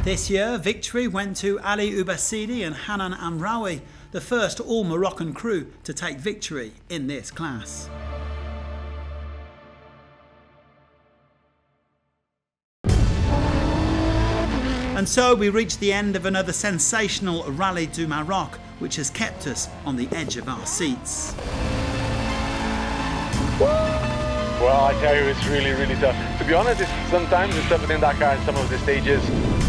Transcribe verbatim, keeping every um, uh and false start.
This year, victory went to Ali Ubasidi and Hanan Amraoui, the first all-Moroccan crew to take victory in this class. And so we reach the end of another sensational Rallye du Maroc, which has kept us on the edge of our seats. Well, I tell you, it's really, really tough. To be honest, it's, sometimes it's tougher than Dakar in some of the stages.